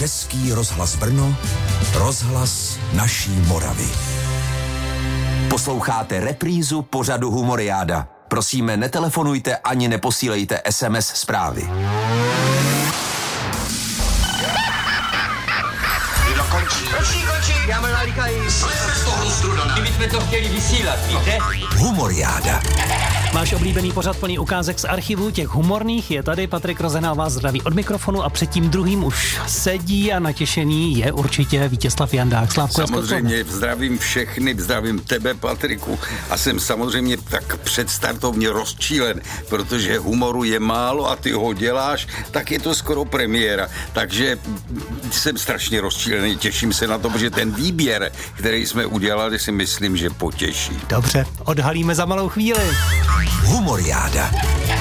Český rozhlas Brno, rozhlas naší Moravy. Posloucháte reprízu pořadu Humoriáda. Prosíme, netelefonujte ani neposílejte SMS zprávy. Končí, já mám nalíkají. Jsme z toho strudaná. My jsme to chtěli vysílat, víte? Humoriáda. Váš oblíbený pořad plný ukázek z archivu, těch humorných, je tady. Patrik Rozená vás zdraví od mikrofonu a před tím druhým už sedí a natěšený je určitě Vítězslav Jandák. Slávko, samozřejmě zdravím všechny, zdravím tebe, Patriku, a jsem samozřejmě tak předstartovně rozčílen, protože humoru je málo a ty ho děláš, tak je to skoro premiéra. Takže jsem strašně rozčílený, těším se na to, protože ten výběr, který jsme udělali, si myslím, že potěší. Dobře, odhalíme za malou chvíli. Humoriáda.